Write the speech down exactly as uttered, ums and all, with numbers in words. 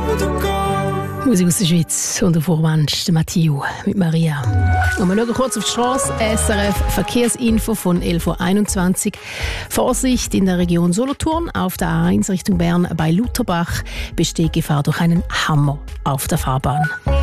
Musik aus der Schweiz und der Vormensch, der Matthieu mit Maria. Und wir schauen kurz auf die Straße. S R F Verkehrsinfo von elf Uhr einundzwanzig. Vorsicht in der Region Solothurn auf der A eins Richtung Bern bei Lutherbach besteht Gefahr durch einen Hammer auf der Fahrbahn.